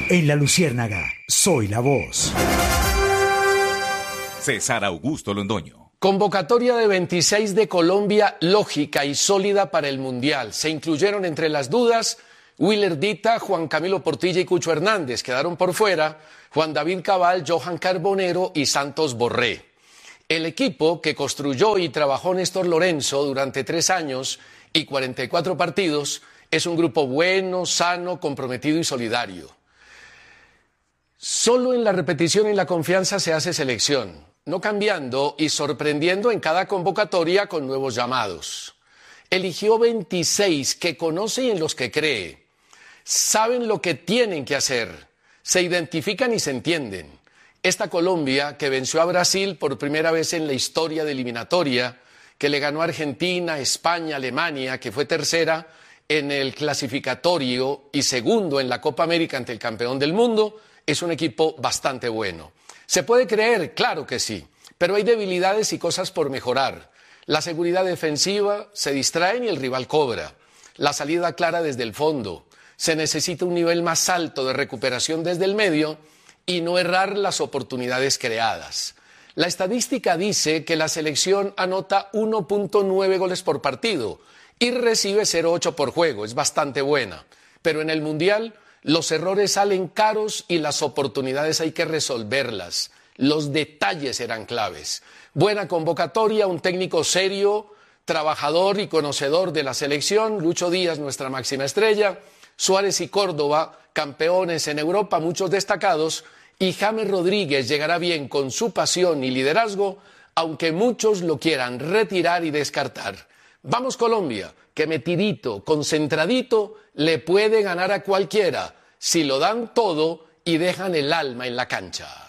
En La Luciérnaga, soy la voz. César Augusto Londoño. Convocatoria de 26 de Colombia, lógica y sólida para el Mundial. Se incluyeron entre las dudas Willer Dita, Juan Camilo Portilla y Cucho Hernández. Quedaron por fuera Juan David Cabal, Johan Carbonero y Santos Borré. El equipo que construyó y trabajó Néstor Lorenzo durante 3 años y 44 partidos es un grupo bueno, sano, comprometido y solidario. Solo en la repetición y la confianza se hace selección, no cambiando y sorprendiendo en cada convocatoria con nuevos llamados. Eligió 26 que conoce y en los que cree. Saben lo que tienen que hacer, se identifican y se entienden. Esta Colombia, que venció a Brasil por primera vez en la historia de eliminatoria, que le ganó a Argentina, España, Alemania, que fue tercera en el clasificatorio y segundo en la Copa América ante el campeón del mundo, es un equipo bastante bueno. ¿Se puede creer? Claro que sí, pero hay debilidades y cosas por mejorar. La seguridad defensiva, se distraen y el rival cobra. La salida clara desde el fondo. Se necesita un nivel más alto de recuperación desde el medio y no errar las oportunidades creadas. La estadística dice que la selección anota 1.9 goles por partido y recibe 0.8 por juego, es bastante buena. Pero en el Mundial los errores salen caros y las oportunidades hay que resolverlas. Los detalles serán claves. Buena convocatoria, un técnico serio, trabajador y conocedor de la selección, Lucho Díaz, nuestra máxima estrella, Suárez y Córdoba, campeones en Europa, muchos destacados, y James Rodríguez llegará bien con su pasión y liderazgo, aunque muchos lo quieran retirar y descartar. Vamos Colombia, que metidito, concentradito, le puede ganar a cualquiera si lo dan todo y dejan el alma en la cancha.